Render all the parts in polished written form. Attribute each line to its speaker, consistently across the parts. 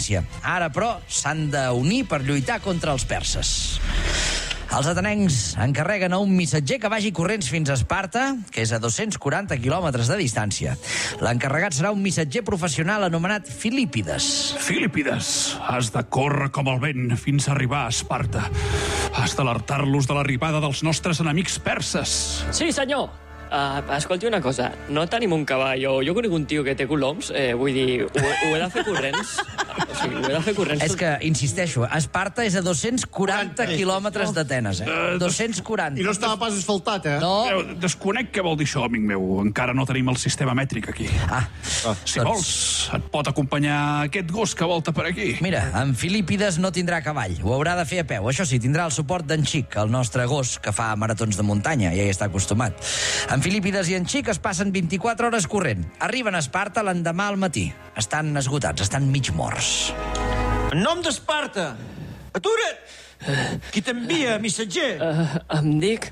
Speaker 1: distància. Ara, però, s'han d'unir per lluitar contra els perses. Els atenencs encarreguen a un missatger que vagi corrents fins a Esparta, que és a 240 quilòmetres de distància. L'encarregat serà un missatger professional anomenat Filípides.
Speaker 2: Filípides, has de córrer com el vent fins a arribar a Esparta. Has d'alertar-los de l'arribada dels nostres enemics perses.
Speaker 3: Sí, senyor. Escolti una cosa, no tenim un cavall, o jo conec un tio que té coloms, vull dir, ho he de fer corrents. O sigui, ho he de fer corrents.
Speaker 1: És que, insisteixo, Esparta és a 240 quilòmetres d'Atenes, 240.
Speaker 4: I no estava pas asfaltat,
Speaker 1: No.
Speaker 2: Desconec què vol dir això, amic meu. Encara no tenim el sistema mètric aquí. Si vols, et pot acompanyar aquest gos que volta per aquí.
Speaker 1: Mira, en Filípides no tindrà cavall, ho haurà de fer a peu. Això sí, tindrà el suport d'en Xic, el nostre gos, que fa maratons de muntanya, ja hi està acostumat. En Filípides i en Xic es passen 24 hores corrent. Arriben a Esparta l'endemà al matí. Estan esgotats, estan mig morts.
Speaker 5: En nom d'Esparta! Atura't! Qui t'envia, missatger?
Speaker 3: Em dic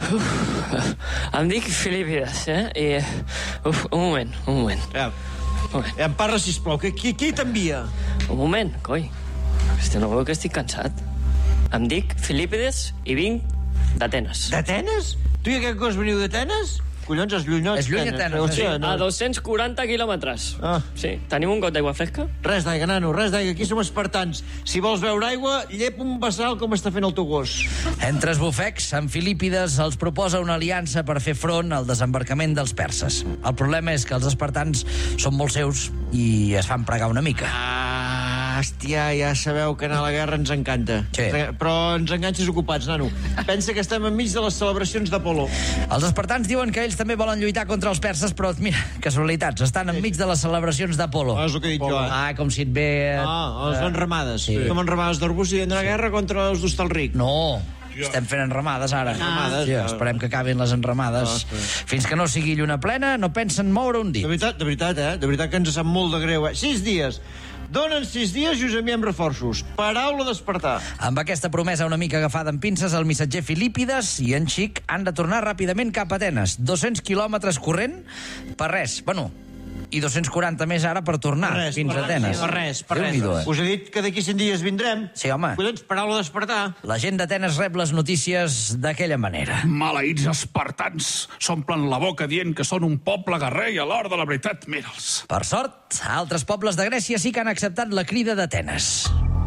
Speaker 3: Filípides, I... un moment.
Speaker 5: Ja em parla, sisplau. Qui t'envia?
Speaker 3: Un moment, coi. No veu que estic cansat. Em dic Filípides i vinc d'Atenes.
Speaker 5: D'Atenes? Tu i aquest gos veniu d'Atenes? Collons, és lluny, no?
Speaker 1: És lluny Atenes, sí.
Speaker 3: A 240 quilòmetres. Sí. Tenim un got d'aigua fresca?
Speaker 5: Res d'aigua, nano, res d'aigua. Aquí som espartans. Si vols beure aigua, llepa un bassal com està fent el teu gos.
Speaker 1: Entre esbufecs, en Filípides els proposa una aliança per fer front al desembarcament dels perses. El problema és que els espartans són molt seus i es fan pregar una mica.
Speaker 5: Hòstia, ja sabeu que anar a la guerra ens encanta.
Speaker 1: Sí.
Speaker 5: Però ens enganxes ocupats, nano. Pensa que estem enmig de les celebracions d'Apolo.
Speaker 1: Els espartans diuen que ells també volen lluitar contra els perses, però, mira, casualitats, estan enmig de les celebracions d'Apolo.
Speaker 5: És el que he dit jo,
Speaker 1: com si et ve...
Speaker 5: les enramades.
Speaker 1: Sí.
Speaker 5: Com enramades d'arbust i d'anar a guerra contra els d'Hostalric.
Speaker 1: No, estem fent enramades ara. Sí, esperem que acabin les enramades. Fins que no sigui lluna plena, no pensen moure un dit.
Speaker 5: De veritat que ens sap molt de greu, 6 dies. Donen 6 dies i us enviem reforços. Paraula d'Espartà.
Speaker 1: Amb aquesta promesa una mica agafada en pinces, el missatger Filípides i en Xic han de tornar ràpidament cap a Atenes. 200 quilòmetres corrent per res. Bueno, i 240 més ara per tornar fins a Atenes.
Speaker 5: Per res. Us he dit que d'aquí 100 dies vindrem.
Speaker 1: Sí, home.
Speaker 5: Collons, paraula d'Espartà.
Speaker 1: La gent d'Atenes rep les notícies d'aquella manera.
Speaker 2: Maleïts espartans s'omplen la boca dient que són un poble guerrer i a l'hora de la veritat, mira'ls.
Speaker 1: Per sort, altres pobles de Grècia sí que han acceptat la crida d'Atenes.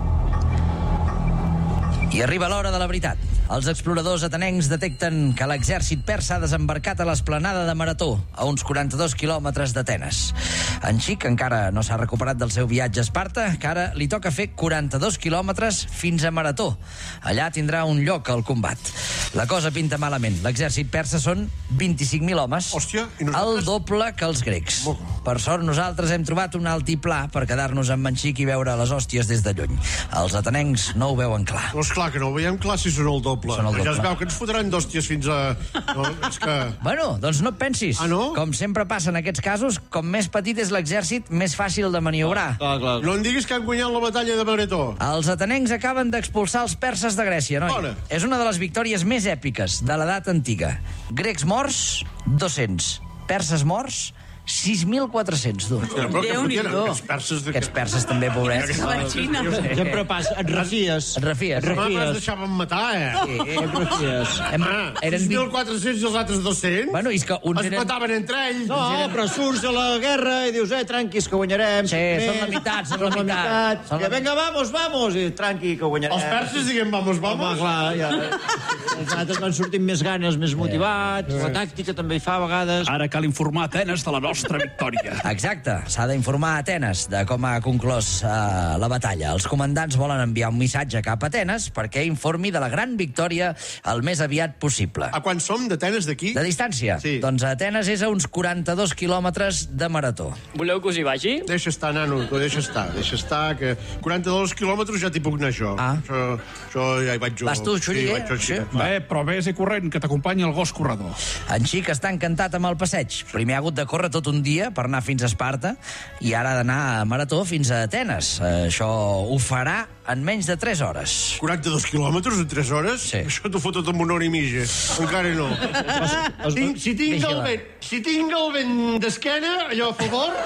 Speaker 1: I arriba l'hora de la veritat. Els exploradors atenencs detecten que l'exèrcit persa ha desembarcat a l'esplanada de Marató, a uns 42 quilòmetres d'Atenes. En Xic encara no s'ha recuperat del seu viatge a Esparta, que ara li toca fer 42 quilòmetres fins a Marató. Allà tindrà un lloc al combat. La cosa pinta malament. L'exèrcit persa són 25.000 homes, el doble que els grecs. Per sort, nosaltres hem trobat un altiplà per quedar-nos amb en Xic i veure les hòsties des de lluny. Els atenencs no ho veuen clar.
Speaker 4: No, esclar que no ho veiem clar si són el doble. Ja es veu que ens fotran d'hòsties fins a... No, és que...
Speaker 1: Bueno, doncs no et pensis.
Speaker 4: No?
Speaker 1: Com sempre passa en aquests casos, com més petit és l'exèrcit, més fàcil de maniobrar.
Speaker 4: Clar. No em diguis que han guanyat la batalla de Marató.
Speaker 1: Els atenencs acaben d'expulsar els perses de Grècia, noi. És una de les victòries més èpiques de l'edat antiga. Grecs morts, 200. Perses morts, 6.400, tu.
Speaker 4: Déu-n'hi-do.
Speaker 1: Aquests perses també, pobrets.
Speaker 5: Sempre passa, et refies.
Speaker 1: Et refies.
Speaker 4: Ens deixaven matar,
Speaker 5: Sí, et refies.
Speaker 4: 6.400 i els altres 200?
Speaker 1: Bueno, és que uns
Speaker 4: es mataven entre ells.
Speaker 5: No, però surts a la guerra i dius, tranquis, que guanyarem.
Speaker 1: Sí, són la meitat, són la meitat.
Speaker 5: Que venga, vamos, i tranqui, que guanyarem.
Speaker 4: Els perses diguem vamos.
Speaker 5: Home, clar, ja. Els altres van sortir amb més ganes, més motivats, la tàctica també hi fa a vegades.
Speaker 2: Ara cal informar Atenes de la nostra victòria.
Speaker 1: Exacte, s'ha d'informar a Atenes de com ha conclòs la batalla. Els comandants volen enviar un missatge cap a Atenes perquè informi de la gran victòria el més aviat possible.
Speaker 4: A quan som d'Atenes d'aquí?
Speaker 1: De distància?
Speaker 4: Sí.
Speaker 1: Doncs Atenes és a uns 42 quilòmetres de Marató.
Speaker 3: Voleu que us hi vagi?
Speaker 4: Deixa estar, nano, deixa estar, que 42 quilòmetres ja t'hi puc anar jo. Això ja hi vaig jo.
Speaker 1: Vas tu, Xurier?
Speaker 4: Sí.
Speaker 2: Però vés i corrent, que t'acompanyi el gos corredor.
Speaker 1: En Xic està encantat amb el passeig. Primer ha hagut de córrer tot tot un dia per anar fins a Esparta i ara ha d'anar a marató fins a Atenes. Això ho farà en menys de 3 hores.
Speaker 4: 42 quilòmetres en 3 hores?
Speaker 1: Sí.
Speaker 4: Això t'ho fotot en 1 hora i mitja. Encara no. Si tinc el vent d'esquena, allò a favor...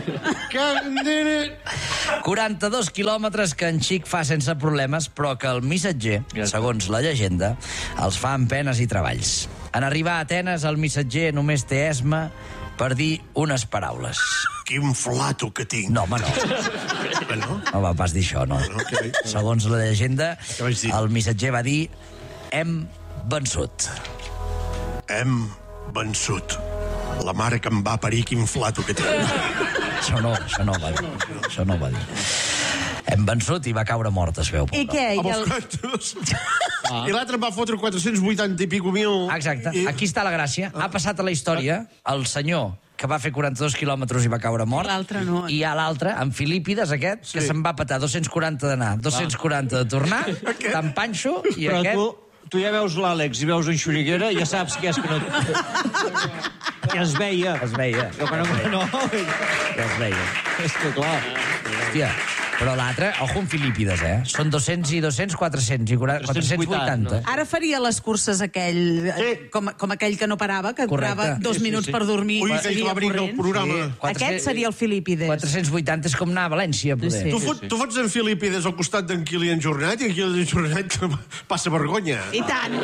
Speaker 1: 42 quilòmetres que en Xic fa sense problemes, però que el missatger, segons la llegenda, els fa amb penes i treballs. En arribar a Atenes, el missatger només té esma per dir unes paraules.
Speaker 4: Quin flato que tinc.
Speaker 1: No, home, no. No va pas dir això, no.
Speaker 4: Okay.
Speaker 1: Segons la llegenda,
Speaker 4: Què vaig dir?
Speaker 1: el missatger va dir: hem vençut.
Speaker 4: Hem vençut. La mare que em va parir, quin flato que tinc.
Speaker 1: Això no va dir. Això no va dir. Hem vençut i va caure mort, es veu.
Speaker 6: I què?
Speaker 4: Amb els 42. I l'altre em va fotre 480 i pico mil.
Speaker 1: Exacte. Aquí està la gràcia. Ha passat a la història el senyor que va fer 42 quilòmetres i va caure mort.
Speaker 6: L'altre no.
Speaker 1: I hi ha l'altre, en Filípides, aquest, que se'n va petar 240 d'anar, 240 de tornar, tan panxo, i
Speaker 5: Però
Speaker 1: aquest...
Speaker 5: tu ja veus l'Àlex i veus en Xuriguera, ja saps que és que no... Ja es veia.
Speaker 1: Es veia.
Speaker 5: Però que no.
Speaker 1: Ja es veia.
Speaker 5: És que clar.
Speaker 1: Hòstia, però l'altre, ojo amb Filípides, Són 200 i 200, 400 i 480.
Speaker 6: Ara faria les curses aquell, com aquell que no parava, que durava 2 minuts per dormir.
Speaker 4: Ui, aquell que va venir al programa.
Speaker 6: Aquest seria el Filípides.
Speaker 1: 480 és com anar a València, poder.
Speaker 6: Sí.
Speaker 4: Tu fots en Filípides al costat d'en Kilian Jornet i en Kilian Jornet passa vergonya.
Speaker 6: I tant.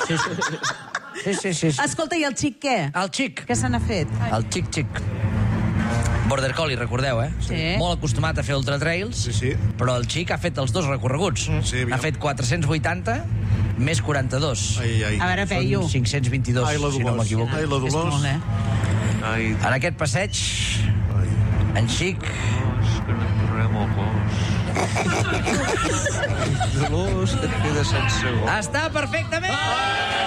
Speaker 1: Sí.
Speaker 6: Escolta, i el Xic què?
Speaker 1: El Xic.
Speaker 6: Què se n'ha fet?
Speaker 1: El Xic. Border Collie, recordeu,
Speaker 6: Sí.
Speaker 1: Molt acostumat a fer ultratrails,
Speaker 4: Sí.
Speaker 1: però el Xic ha fet els 2 recorreguts.
Speaker 4: Sí,
Speaker 1: N'ha fet 480 més 42.
Speaker 4: Ai.
Speaker 6: A veure, Peyu.
Speaker 1: Són 522,
Speaker 4: Ai, la
Speaker 1: si no
Speaker 4: Dolors.
Speaker 1: m'equivoco.
Speaker 4: Ai, la
Speaker 6: És
Speaker 4: Dolors.
Speaker 6: molt,
Speaker 4: Ai,
Speaker 1: En aquest passeig, en Xic
Speaker 5: Dolors, et queda sense gol.
Speaker 1: està perfectament!